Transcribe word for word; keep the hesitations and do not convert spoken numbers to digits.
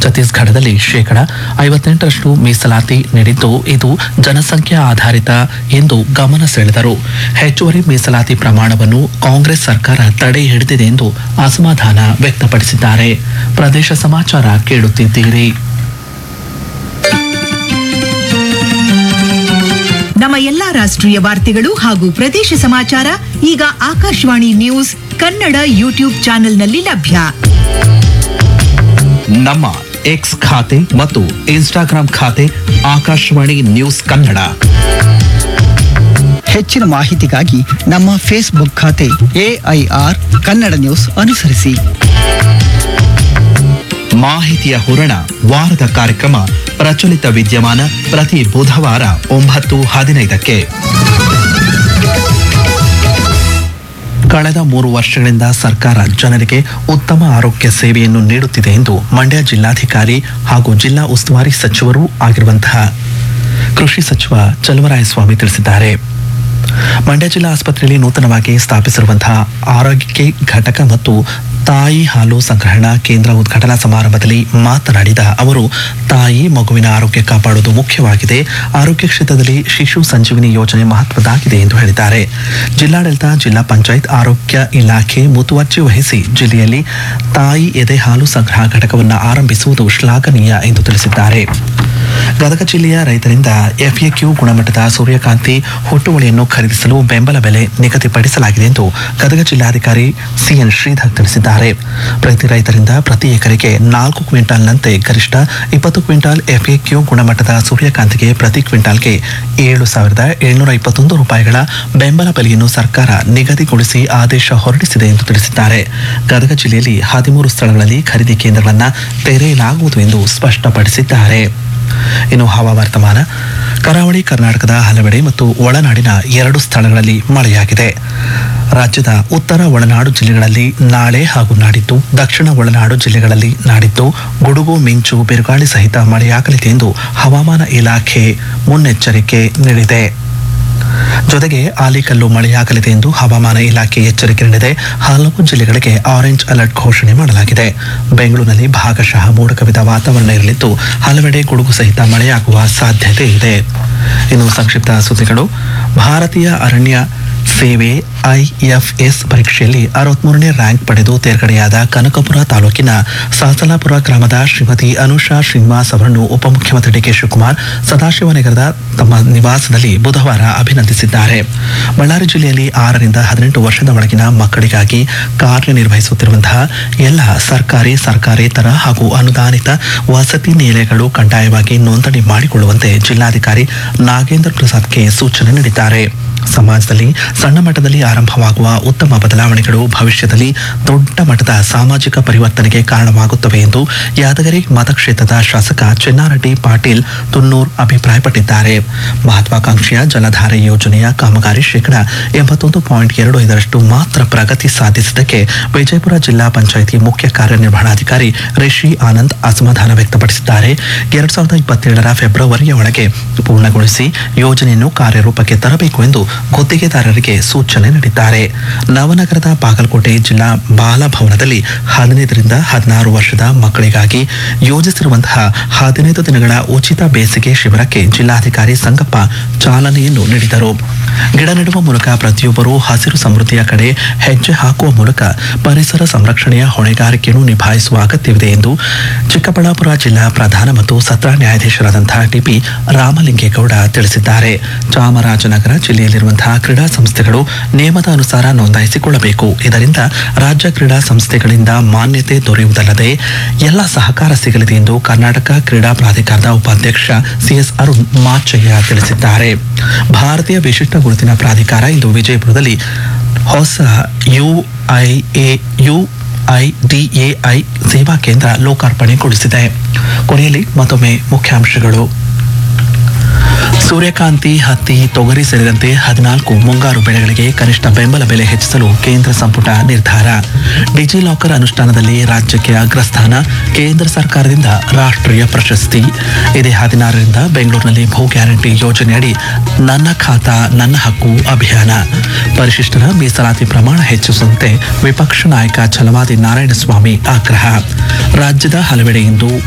ಛತ್ತೀಸ್ಗಢದಲ್ಲಿ ಶೇಕಡ ಐವತ್ತೆಂಟರಷ್ಟು ಮೀಸಲಾತಿ ನೀಡಿದ್ದು ಇದು ಜನಸಂಖ್ಯಾ ಆಧಾರಿತ ಎಂದು ಗಮನ ಸೆಳೆದರು. ಹೆಚ್ಚುವರಿ ಮೀಸಲಾತಿ ಪ್ರಮಾಣವನ್ನು ಕಾಂಗ್ರೆಸ್ ಸರ್ಕಾರ ತಡೆ ಹಿಡಿದಿದೆ ಎಂದು ಅಸಮಾಧಾನ ವ್ಯಕ್ತಪಡಿಸಿದ್ದಾರೆ. ಪ್ರದೇಶ ಸಮಾಚಾರ ಕೇಳುತ್ತಿದ್ದೀರಿ. ನಮ್ಮ ಎಲ್ಲಾ ರಾಷ್ಟ್ರೀಯ ವಾರ್ತೆಗಳು ಹಾಗೂ ಪ್ರದೇಶ ಸಮಾಚಾರ ಈಗ ಆಕಾಶವಾಣಿ ನ್ಯೂಸ್ ಕನ್ನಡ ಯೂಟ್ಯೂಬ್ ಚಾನೆಲ್ನಲ್ಲಿ ಲಭ್ಯ. ನಮ್ಮ ಎಕ್ಸ್ ಖಾತೆ ಮತ್ತು ಇನ್ಸ್ಟಾಗ್ರಾಂ ಖಾತೆ ಆಕಾಶವಾಣಿ ನ್ಯೂಸ್ ಕನ್ನಡ. ಹೆಚ್ಚಿನ ಮಾಹಿತಿಗಾಗಿ ನಮ್ಮ ಫೇಸ್ಬುಕ್ ಖಾತೆ ಎಐಆರ್ ಕನ್ನಡ ನ್ಯೂಸ್ ಅನುಸರಿಸಿ. ಮಾಹಿತಿಯ ಹೂರಣ ವಾರದ ಕಾರ್ಯಕ್ರಮ ಪ್ರಚಲಿತ ವಿದ್ಯಮಾನ ಪ್ರತಿ ಬುಧವಾರ ಒಂಬತ್ತು ಹದಿನೈದಕ್ಕೆ. ಕಳೆದ ಮೂರು ವರ್ಷಗಳಿಂದ ಸರ್ಕಾರ ಜನರಿಗೆ ಉತ್ತಮ ಆರೋಗ್ಯ ಸೇವೆಯನ್ನು ನೀಡುತ್ತಿದೆ ಎಂದು ಮಂಡ್ಯ ಜಿಲ್ಲಾಧಿಕಾರಿ ಹಾಗೂ ಜಿಲ್ಲಾ ಉಸ್ತುವಾರಿ ಸಚಿವರೂ ಆಗಿರುವಂತಹ ಕೃಷಿ ಸಚಿವ ಚಲುವರಾಯಸ್ವಾಮಿ ತಿಳಿಸಿದ್ದಾರೆ. ಮಂಡ್ಯ ಜಿಲ್ಲಾ ಆಸ್ಪತ್ರೆಯಲ್ಲಿ ನೂತನವಾಗಿ ಸ್ಥಾಪಿಸಿರುವಂತಹ ಆರೋಗ್ಯ ಘಟಕ ಮತ್ತು ತಾಯಿ ಹಾಲು ಸಂಗ್ರಹಣಾ ಕೇಂದ್ರ ಉದ್ಘಾಟನಾ ಸಮಾರಂಭದಲ್ಲಿ ಮಾತನಾಡಿದ ಅವರು, ತಾಯಿ ಮಗುವಿನ ಆರೋಗ್ಯ ಕಾಪಾಡುವುದು ಮುಖ್ಯವಾಗಿದೆ. ಆರೋಗ್ಯ ಕ್ಷೇತ್ರದಲ್ಲಿ ಶಿಶು ಸಂಜೀವಿನಿ ಯೋಜನೆ ಮಹತ್ವದಾಗಿದೆ ಎಂದು ಹೇಳಿದ್ದಾರೆ. ಜಿಲ್ಲಾಡಳಿತ, ಜಿಲ್ಲಾ ಪಂಚಾಯತ್, ಆರೋಗ್ಯ ಇಲಾಖೆ ಮುತುವರ್ಜಿ ವಹಿಸಿ ಜಿಲ್ಲೆಯಲ್ಲಿ ತಾಯಿ ಎದೆ ಹಾಲು ಸಂಗ್ರಹ ಘಟಕವನ್ನು ಆರಂಭಿಸುವುದು ಶ್ಲಾಘನೀಯ ಎಂದು ತಿಳಿಸಿದ್ದಾರೆ. ಗದಗ ಜಿಲ್ಲೆಯ ರೈತರಿಂದ ಎಫ್ಎಕ್ಯೂ ಗುಣಮಟ್ಟದ ಸೂರ್ಯಕಾಂತಿ ಹುಟ್ಟುವಳಿಯನ್ನು ಖರೀದಿಸಲು ಬೆಂಬಲ ಬೆಲೆ ನಿಗದಿಪಡಿಸಲಾಗಿದೆ ಎಂದು ಗದಗ ಜಿಲ್ಲಾಧಿಕಾರಿ ಸಿಎನ್ ಶ್ರೀಧರ್ ತಿಳಿಸಿದ್ದಾರೆ. ಪ್ರತಿ ರೈತರಿಂದ ಪ್ರತಿ ಎಕರೆಗೆ ನಾಲ್ಕು ಕ್ವಿಂಟಾಲ್ನಂತೆ ಗರಿಷ್ಠ ಇಪ್ಪತ್ತು ಕ್ವಿಂಟಾಲ್ ಎಫ್ಎಕ್ಯೂ ಗುಣಮಟ್ಟದ ಸೂರ್ಯಕಾಂತಿಗೆ ಪ್ರತಿ ಕ್ವಿಂಟಾಲ್ಗೆ ಏಳು ಸಾವಿರದ ಏಳ್ನೂರ ಇಪ್ಪತ್ತೊಂದು ರೂಪಾಯಿಗಳ ಬೆಂಬಲ ಬೆಲೆಯನ್ನು ಸರ್ಕಾರ ನಿಗದಿಗೊಳಿಸಿ ಆದೇಶ ಹೊರಡಿಸಿದೆ ಎಂದು ತಿಳಿಸಿದ್ದಾರೆ. ಗದಗ ಜಿಲ್ಲೆಯಲ್ಲಿ ಹದಿಮೂರು ಸ್ಥಳಗಳಲ್ಲಿ ಖರೀದಿ ಕೇಂದ್ರಗಳನ್ನು ತೆರೆಯಲಾಗುವುದು ಎಂದು ಸ್ಪಷ್ಟಪಡಿಸಿದ್ದಾರೆ. ಇನ್ನು ಹವಾವರ್ತಮಾನ. ಕರಾವಳಿ ಕರ್ನಾಟಕದ ಹಲವೆಡೆ ಮತ್ತು ಒಳನಾಡಿನ ಎರಡು ಸ್ಥಳಗಳಲ್ಲಿ ಮಳೆಯಾಗಿದೆ. ರಾಜ್ಯದ ಉತ್ತರ ಒಳನಾಡು ಜಿಲ್ಲೆಗಳಲ್ಲಿ ನಾಳೆ ಹಾಗೂ ನಾಡಿದ್ದು, ದಕ್ಷಿಣ ಒಳನಾಡು ಜಿಲ್ಲೆಗಳಲ್ಲಿ ನಾಡಿದ್ದು ಗುಡುಗು ಮಿಂಚು ಬಿರುಗಾಳಿ ಸಹಿತ ಮಳೆಯಾಗಲಿದೆ ಎಂದು ಹವಾಮಾನ ಇಲಾಖೆ ಮುನ್ನೆಚ್ಚರಿಕೆ ನೀಡಿದೆ. ಜೊತೆಗೆ ಆಲಿಕಲ್ಲು ಮಳೆಯಾಗಲಿದೆ ಎಂದು ಹವಾಮಾನ ಇಲಾಖೆ ಎಚ್ಚರಿಕೆ ನೀಡಿದೆ. ಹಲವು ಜಿಲ್ಲೆಗಳಿಗೆ ಆರೆಂಜ್ ಅಲರ್ಟ್ ಘೋಷಣೆ ಮಾಡಲಾಗಿದೆ. ಬೆಂಗಳೂರಿನಲ್ಲಿ ಭಾಗಶಃ ಮೋಡ ಕವಿದ ವಾತಾವರಣ ಇರಲಿದ್ದು ಹಲವೆಡೆ ಗುಡುಗು ಸಹಿತ ಮಳೆಯಾಗುವ ಸಾಧ್ಯತೆ ಇದೆ. ಇನ್ನು ಸಂಕ್ಷಿಪ್ತ ಸುದ್ದಿಗಳು. ಭಾರತೀಯ ಅರಣ್ಯ ಸೇವೆ ಐಎಫ್ಎಸ್ ಪರೀಕ್ಷೆಯಲ್ಲಿ ಅರವತ್ಮೂರನೇ ರ್ಯಾಂಕ್ ಪಡೆದು ತೇರ್ಗಡೆಯಾದ ಕನಕಪುರ ತಾಲೂಕಿನ ಸಾಸಲಾಪುರ ಗ್ರಾಮದ ಶ್ರೀಮತಿ ಅನುಷಾ ಶ್ರೀನಿವಾಸ್ ಅವರನ್ನು ಉಪಮುಖ್ಯಮಂತ್ರಿ ಡಿಕೆ ಶಿವಕುಮಾರ್ ಸದಾಶಿವನಗರದ ತಮ್ಮ ನಿವಾಸದಲ್ಲಿ ಬುಧವಾರ ಅಭಿನಂದಿಸಿದ್ದಾರೆ. ಬಳ್ಳಾರಿ ಜಿಲ್ಲೆಯಲ್ಲಿ ಆರರಿಂದ ಹದಿನೆಂಟು ವರ್ಷದ ಒಳಗಿನ ಮಕ್ಕಳಿಗಾಗಿ ಕಾರ್ಯನಿರ್ವಹಿಸುತ್ತಿರುವಂತಹ ಎಲ್ಲ ಸರ್ಕಾರಿ, ಸರ್ಕಾರೇತರ ಹಾಗೂ ಅನುದಾನಿತ ವಸತಿ ನಿಲಯಗಳು ಕಡ್ಡಾಯವಾಗಿ ನೋಂದಣಿ ಮಾಡಿಕೊಳ್ಳುವಂತೆ ಜಿಲ್ಲಾಧಿಕಾರಿ ನಾಗೇಂದ್ರ ಪ್ರಸಾದ್ಗೆ ಸೂಚನೆ ನೀಡಿದ್ದಾರೆ. ಸಮಾಜದಲ್ಲಿ ಸಣ್ಣ ಮಟ್ಟದಲ್ಲಿ ಆರಂಭವಾಗುವ ಉತ್ತಮ ಬದಲಾವಣೆಗಳು ಭವಿಷ್ಯದಲ್ಲಿ ದೊಡ್ಡ ಮಟ್ಟದ ಸಾಮಾಜಿಕ ಪರಿವರ್ತನೆಗೆ ಕಾರಣವಾಗುತ್ತವೆ ಎಂದು ಯಾದಗಿರಿ ಮತಕ್ಷೇತ್ರದ ಶಾಸಕ ಚೆನ್ನಾರೆಡ್ಡಿ ಪಾಟೀಲ್ ತುನ್ನೂರ್ ಅಭಿಪ್ರಾಯಪಟ್ಟಿದ್ದಾರೆ. ಮಹತ್ವಾಕಾಂಕ್ಷೆಯ ಜಲಧಾರೆ ಯೋಜನೆಯ ಕಾಮಗಾರಿ ಶೇಕಡ ಎಂಬತ್ತೊಂದು ಪಾಯಿಂಟ್ ಎರಡು ಐದರಷ್ಟು ಮಾತ್ರ ಪ್ರಗತಿ ಸಾಧಿಸಿದ್ದಕ್ಕೆ ವಿಜಯಪುರ ಜಿಲ್ಲಾ ಪಂಚಾಯಿತಿ ಮುಖ್ಯ ಕಾರ್ಯನಿರ್ವಹಣಾಧಿಕಾರಿ ರಿಷಿ ಆನಂದ್ ಅಸಮಾಧಾನ ವ್ಯಕ್ತಪಡಿಸಿದ್ದಾರೆ. ಎರಡ್ ಸಾವಿರದ ಇಪ್ಪತ್ತೇಳರ ಫೆಬ್ರವರಿಯ ಒಳಗೆ ಪೂರ್ಣಗೊಳಿಸಿ ಯೋಜನೆಯನ್ನು ಕಾರ್ಯರೂಪಕ್ಕೆ ತರಬೇಕು ಎಂದು ಗುತ್ತಿಗೆದಾರರಿಗೆ ಸೂಚನೆ ನೀಡಿದ್ದಾರೆ. ನವನಗರದ ಬಾಗಲಕೋಟೆ ಜಿಲ್ಲಾ ಬಾಲಭವನದಲ್ಲಿ ಹದಿನೈದರಿಂದ ಹದಿನಾರು ವರ್ಷದ ಮಕ್ಕಳಿಗಾಗಿ ಯೋಜಿಸಿರುವಂತಹ ಹದಿನೈದು ದಿನಗಳ ಉಚಿತ ಬೇಸಿಗೆ ಶಿಬಿರಕ್ಕೆ ಜಿಲ್ಲಾಧಿಕಾರಿ ಸಂಗಪ್ಪ ಚಾಲನೆಯನ್ನು ನೀಡಿದರು. ಗಿಡ ನೆಡುವ ಮೂಲಕ ಪ್ರತಿಯೊಬ್ಬರೂ ಹಸಿರು ಸಮೃದ್ಧಿಯ ಕಡೆ ಹೆಜ್ಜೆ ಹಾಕುವ ಮೂಲಕ ಪರಿಸರ ಸಂರಕ್ಷಣೆಯ ಹೊಣೆಗಾರಿಕೆಯನ್ನು ನಿಭಾಯಿಸುವ ಅಗತ್ಯವಿದೆ ಎಂದು ಚಿಕ್ಕಬಳ್ಳಾಪುರ ಜಿಲ್ಲಾ ಪ್ರಧಾನ ಮತ್ತು ಸತ್ರ ನ್ಯಾಯಾಧೀಶರಾದಂತಹ ಟಿಪಿ ರಾಮಲಿಂಗೇಗೌಡ ತಿಳಿಸಿದ್ದಾರೆ. ಚಾಮರಾಜನಗರ ಜಿಲ್ಲೆಯಲ್ಲಿರುವಂತಹ ಕ್ರೀಡಾ ಸಂಸ್ಥೆಗಳು ನಿಯಮದ ಅನುಸಾರ ನೋಂದಾಯಿಸಿಕೊಳ್ಳಬೇಕು. ಇದರಿಂದ ರಾಜ್ಯ ಕ್ರೀಡಾ ಸಂಸ್ಥೆಗಳಿಂದ ಮಾನ್ಯತೆ ದೊರೆಯುವುದಲ್ಲದೆ ಎಲ್ಲ ಸಹಕಾರ ಸಿಗಲಿದೆ ಎಂದು ಕರ್ನಾಟಕ ಕ್ರೀಡಾ ಪ್ರಾಧಿಕಾರದ ಉಪಾಧ್ಯಕ್ಷ ಸಿಎಸ್ ಅರುಣ್ ಮಾಚಯ್ಯ ತಿಳಿಸಿದ್ದಾರೆ. ಭಾರತೀಯ ವಿಶಿಷ್ಟ ಗುರುತಿನ ಪ್ರಾಧಿಕಾರ ಇಂದು ವಿಜಯಪುರದಲ್ಲಿ ಹೊಸ ಯುಐಎ ಯುಐಡಿಎಐ ಸೇವಾ ಕೇಂದ್ರ ಲೋಕಾರ್ಪಣೆಗೊಳಿಸಿದೆ. ಕೊನೆಯಲ್ಲಿ ಮತ್ತೊಮ್ಮೆ ಮುಖ್ಯಾಂಶಗಳು. ಸೂರ್ಯಕಾಂತಿ, ಹತ್ತಿ, ತೊಗರಿ ಸೇರಿದಂತೆ ಹದಿನಾಲ್ಕು ಮುಂಗಾರು ಬೆಳೆಗಳಿಗೆ ಕನಿಷ್ಠ ಬೆಂಬಲ ಬೆಲೆ ಹೆಚ್ಚಿಸಲು ಕೇಂದ್ರ ಸಂಪುಟ ನಿರ್ಧಾರ. ಡಿಜಿಲಾಕರ್ ಅನುಷ್ಠಾನದಲ್ಲಿ ರಾಜ್ಯಕ್ಕೆ ಅಗ್ರಸ್ಥಾನ, ಕೇಂದ್ರ ಸರ್ಕಾರದಿಂದ ರಾಷ್ಟ್ರೀಯ ಪ್ರಶಸ್ತಿ. ಇದೇ ಹದಿನಾರರಿಂದ ಬೆಂಗಳೂರಿನಲ್ಲಿ ಭೂ ಗ್ಯಾರಂಟಿ ಯೋಜನೆಯಡಿ ನನ್ನ ಖಾತಾ ನನ್ನ ಹಕ್ಕು ಅಭಿಯಾನ. ಪರಿಶಿಷ್ಟರ ಮೀಸಲಾತಿ ಪ್ರಮಾಣ ಹೆಚ್ಚಿಸುವಂತೆ ವಿಪಕ್ಷ ನಾಯಕ ಛಲವಾದಿ ನಾರಾಯಣಸ್ವಾಮಿ ಆಗ್ರಹ. ರಾಜ್ಯದ ಹಲವೆಡೆ ಇಂದು